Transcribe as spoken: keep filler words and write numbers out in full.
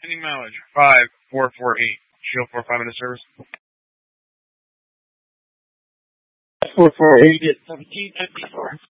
Ending mileage five four four eight. Shield for five minute service. four four eight at seventeen fifty-four.